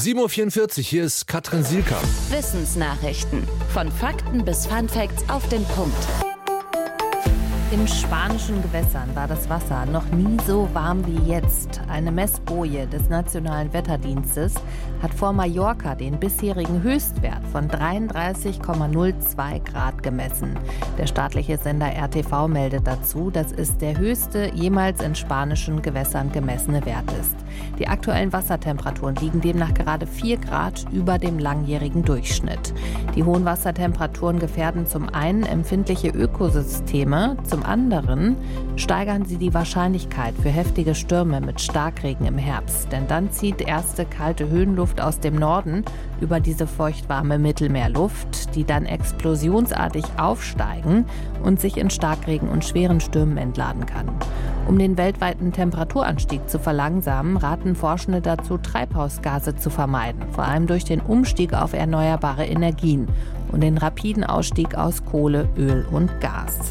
7:44 Uhr, hier ist Katrin Sielka. Wissensnachrichten. Von Fakten bis Funfacts auf den Punkt. In spanischen Gewässern war das Wasser noch nie so warm wie jetzt. Eine Messboje des Nationalen Wetterdienstes hat vor Mallorca den bisherigen Höchstwert von 33,02 Grad gemessen. Der staatliche Sender RTV meldet dazu, dass es der höchste jemals in spanischen Gewässern gemessene Wert ist. Die aktuellen Wassertemperaturen liegen demnach gerade 4 Grad über dem langjährigen Durchschnitt. Die hohen Wassertemperaturen gefährden zum einen empfindliche Ökosysteme, zum anderen steigern sie die Wahrscheinlichkeit für heftige Stürme mit Starkregen im Herbst. Denn dann zieht erste kalte Höhenluft aus dem Norden über diese feuchtwarme Mittelmeerluft, die dann explosionsartig aufsteigen und sich in Starkregen und schweren Stürmen entladen kann. Um den weltweiten Temperaturanstieg zu verlangsamen, raten Forschende dazu, Treibhausgase zu vermeiden, vor allem durch den Umstieg auf erneuerbare Energien und den rapiden Ausstieg aus Kohle, Öl und Gas.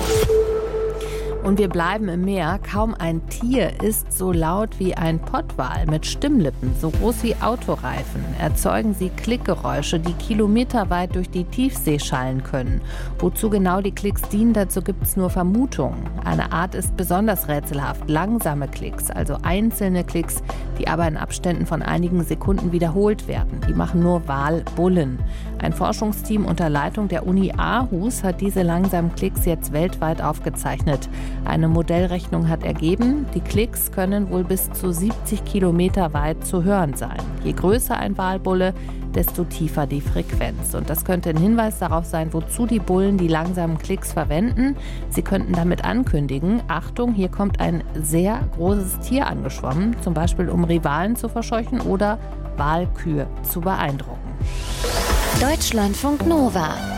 Und wir bleiben im Meer. Kaum ein Tier ist so laut wie ein Pottwal mit Stimmlippen, so groß wie Autoreifen. Erzeugen sie Klickgeräusche, die kilometerweit durch die Tiefsee schallen können. Wozu genau die Klicks dienen, dazu gibt es nur Vermutungen. Eine Art ist besonders rätselhaft, langsame Klicks, also einzelne Klicks, die aber in Abständen von einigen Sekunden wiederholt werden. Die machen nur Walbullen. Ein Forschungsteam unter Leitung der Uni Aarhus hat diese langsamen Klicks jetzt weltweit aufgezeichnet. Eine Modellrechnung hat ergeben, die Klicks können wohl bis zu 70 Kilometer weit zu hören sein. Je größer ein Walbulle, desto tiefer die Frequenz. Und das könnte ein Hinweis darauf sein, wozu die Bullen die langsamen Klicks verwenden. Sie könnten damit ankündigen, Achtung, hier kommt ein sehr großes Tier angeschwommen, zum Beispiel um Rivalen zu verscheuchen oder Walkühe zu beeindrucken. Deutschlandfunk Nova.